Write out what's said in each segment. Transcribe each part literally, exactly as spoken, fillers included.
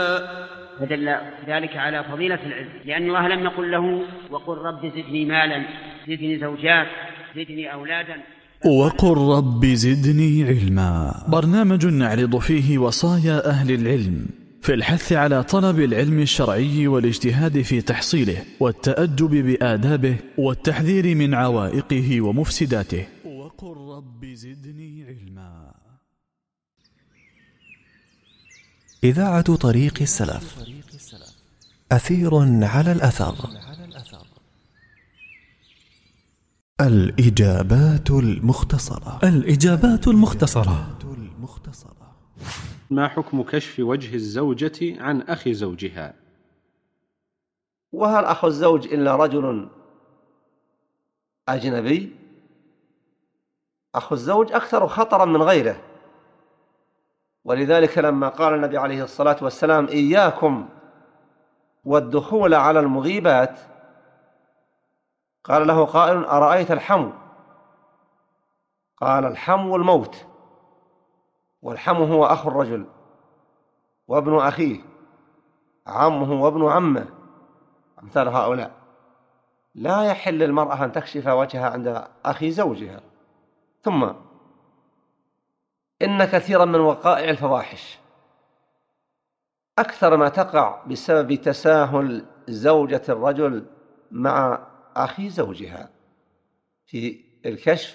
فدل ذلك على فضيلة العلم، لأن الله لم يقل له وقل رب زدني مالا، زدني زوجات، زدني أولادا، وقل رب زدني علما. برنامج نعرض فيه وصايا أهل العلم في الحث على طلب العلم الشرعي والاجتهاد في تحصيله والتأدب بآدابه والتحذير من عوائقه ومفسداته. وقل رب زدني علما. إذاعة طريق السلف، أثير على الأثر. الإجابات المختصرة. الإجابات المختصرة. ما حكم كشف وجه الزوجة عن أخي زوجها؟ وهل أخو الزوج إلا رجل أجنبي؟ أخو الزوج أكثر خطرا من غيره، ولذلك لما قال النبي عليه الصلاة والسلام إياكم والدخول على المغيبات، قال له قائل أرأيت الحمو؟ قال الحمو الموت، والحمو هو أخو الرجل وابن أخيه، عمه وابن عمه، أمثال هؤلاء. لا يحل للمرأة أن تكشف وجهها عند أخي زوجها. ثم إن كثيرا من وقائع الفواحش أكثر ما تقع بسبب تساهل زوجة الرجل مع أخي زوجها في الكشف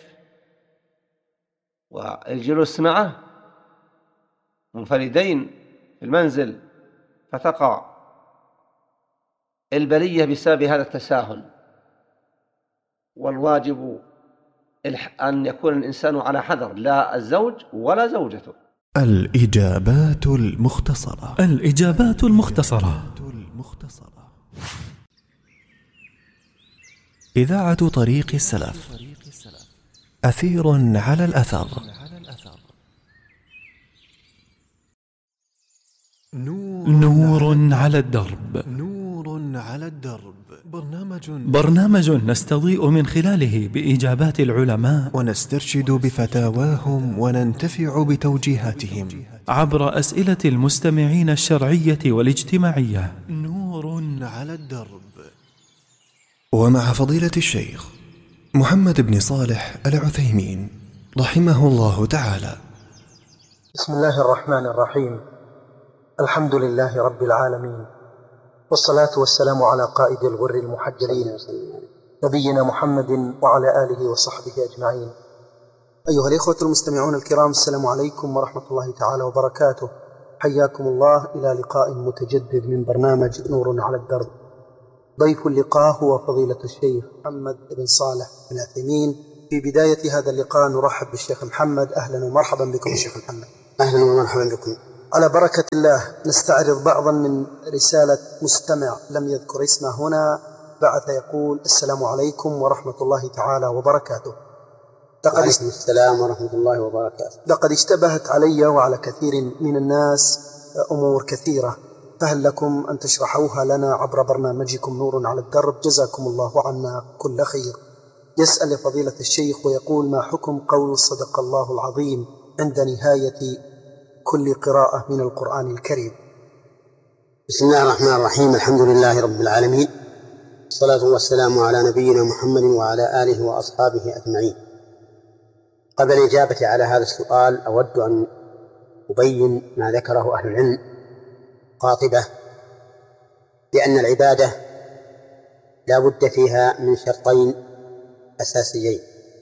والجلوس معه منفردين في المنزل، فتقع البلية بسبب هذا التساهل. والواجب أن يكون الإنسان على حذر، لا الزوج ولا زوجته. الإجابات المختصرة. الإجابات المختصرة. إذاعة طريق السلف، أثير على الأثر. نور على الدرب. نور على الدرب. برنامج برنامج نستضيء من خلاله بإجابات العلماء ونسترشد بفتاواهم وننتفع بتوجيهاتهم عبر أسئلة المستمعين الشرعية والاجتماعية. نور على الدرب، ومع فضيلة الشيخ محمد بن صالح العثيمين رحمه الله تعالى. بسم الله الرحمن الرحيم. الحمد لله رب العالمين، والصلاة والسلام على قائد الغر المحجلين نبينا محمد وعلى آله وصحبه أجمعين. أيها الإخوة المستمعون الكرام، السلام عليكم ورحمة الله تعالى وبركاته. حياكم الله إلى لقاء متجدد من برنامج نور على الدرب. ضيف اللقاء هو فضيلة الشيخ محمد بن صالح العثيمين. في بداية هذا اللقاء نرحب بالشيخ محمد. أهلا ومرحبا بكم الشيخ محمد. أهلا ومرحبا بكم. على بركة الله نستعرض بعضا من رسالة مستمع لم يذكر اسمه هنا، بعث يقول: السلام عليكم ورحمة الله تعالى وبركاته. وعليكم السلام ورحمة الله وبركاته. لقد اشتبهت علي وعلى كثير من الناس أمور كثيرة، فهل لكم أن تشرحوها لنا عبر برنامجكم نور على الدرب؟ جزاكم الله عنا كل خير. يسأل فضيلة الشيخ ويقول: ما حكم قول صدق الله العظيم عند نهاية كل قراءة من القرآن الكريم؟ بسم الله الرحمن الرحيم. الحمد لله رب العالمين، الصلاة والسلام على نبينا محمد وعلى آله وأصحابه أجمعين. قبل الإجابة على هذا السؤال أود أن أبين ما ذكره أهل العلم قاطبة، لأن العبادة لا بد فيها من شرطين أساسيين: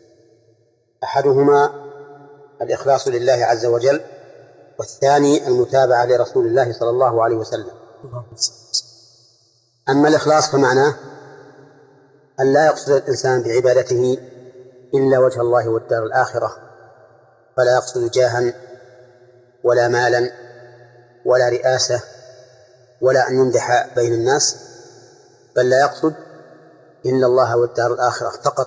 أحدهما الإخلاص لله عز وجل، والثاني المتابعة لرسول الله صلى الله عليه وسلم. أما الإخلاص فمعناه أن لا يقصد الإنسان بعبادته إلا وجه الله والدار الآخرة، فلا يقصد جاها ولا مالا ولا رئاسة ولا أن يمدح بين الناس، بل لا يقصد إلا الله والدار الآخرة فقط.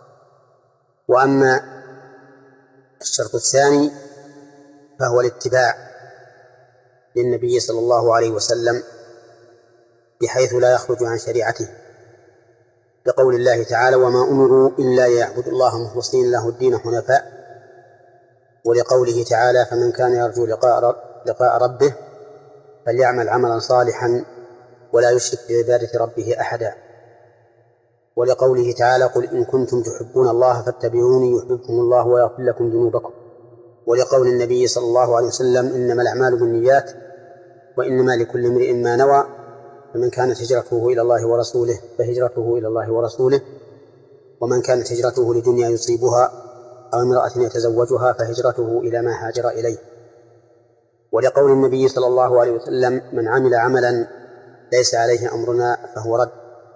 وأما الشرط الثاني فهو الاتباع للنبي صلى الله عليه وسلم بحيث لا يخرج عن شريعته، لقول الله تعالى: وما أمروا إلا ليعبدوا الله مخلصين له الدين حنفاء، ولقوله تعالى: فمن كان يرجو لقاء لقاء ربه فليعمل عملا صالحا ولا يشرك بعبادة ربه أحدا. ولقوله تعالى قل إن كنتم تحبون الله فاتبعوني يحببكم الله ويغفر لكم ذنوبكم. ولقول النبي صلى الله عليه وسلم إنما الأعمال بالنيات وإنما لكل امرئ ما نوى فمن كانت هجرته إلى الله ورسوله فهجرته إلى الله ورسوله ومن كانت هجرته لدنيا يصيبها أو امرأة يتزوجها فهجرته إلى ما هاجر إليه. ولقول النبي صلى الله عليه وسلم من عمل عملا ليس عليه أمرنا فهو رد.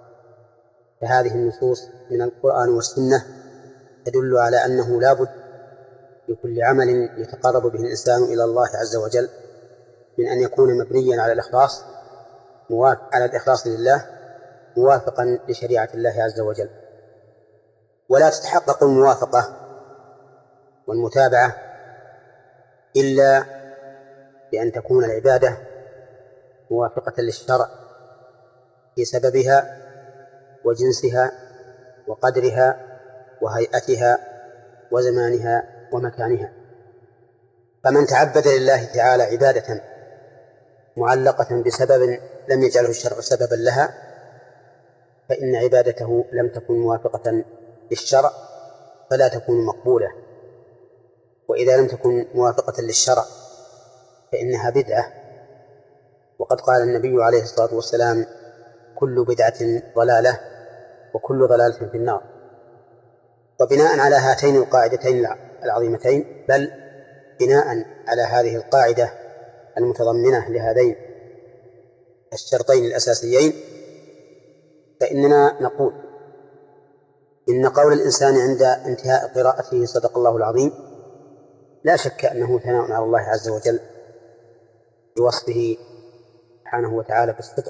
فهذه النصوص من القرآن والسنة تدل على أنه لا بد لكل عمل يتقرب به الإنسان إلى الله عز وجل من أن يكون مبنيا على الإخلاص على الإخلاص لله موافقا لشريعة الله عز وجل. ولا تتحقق الموافقة والمتابعة إلا بأن تكون العبادة موافقة للشرع في سببها وجنسها وقدرها وهيئتها وزمانها ومكانها. فمن تعبد لله تعالى عبادة معلقة بسبب لم يجعله الشرع سببا لها فإن عبادته لم تكن موافقة للشرع فلا تكون مقبولة. وإذا لم تكن موافقة للشرع فإنها بدعة. وقد قال النبي عليه الصلاة والسلام كل بدعة ضلالة وكل ضلالة في النار. وبناء على هاتين القاعدتين العظيمتين بل بناء على هذه القاعدة المتضمنة لهذين الشرطين الأساسيين فإننا نقول إن قول الإنسان عند انتهاء قراءته صدق الله العظيم لا شك أنه ثناء على الله عز وجل بوصفه سبحانه وتعالى بالصدق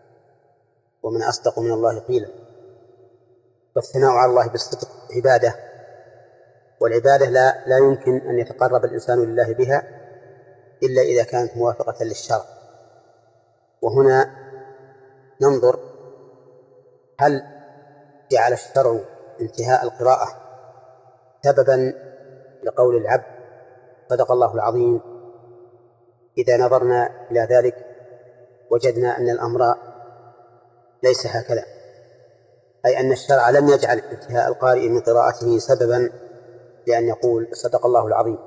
ومن أصدق من الله قيلا. والثناء على الله بالصدق عبادة، والعبادة لا, لا يمكن أن يتقرب الإنسان لله بها إلا إذا كانت موافقة للشرع. وهنا ننظر هل جعل الشرع انتهاء القراءة سببا لقول العبد صدق الله العظيم. إذا نظرنا إلى ذلك وجدنا أن الأمر ليس هكذا، أي أن الشرع لم يجعل انتهاء القارئ من قراءته سببا لأن يقول صدق الله العظيم.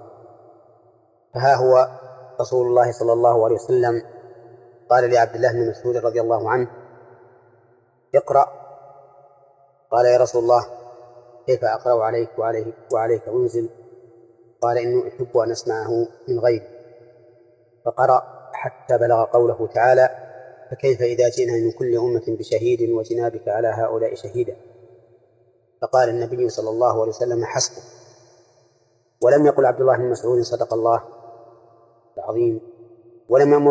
فها هو رسول الله صلى الله عليه وسلم قال لعبد الله بن مسعود رضي الله عنه اقرأ. قال يا رسول الله كيف أقرأ عليك وعليك, وعليك أنزل؟ قال إنه أحب أن أسمعه من غيري. فقرأ حتى بلغ قوله تعالى فكيف إذا جئنا من كل أمة بشهيد وجئنا بك على هؤلاء شهيدا. فقال النبي صلى الله عليه وسلم حسبه. ولم يقل عبد الله بن مسعود صدق الله العظيم ولم يأمر